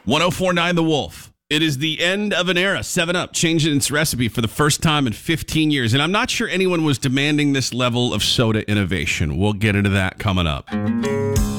1049 The Wolf. It is the end of an era. 7-Up changing its recipe for the first time in 15 years. And I'm not sure anyone was demanding this level of soda innovation. We'll get into that coming up.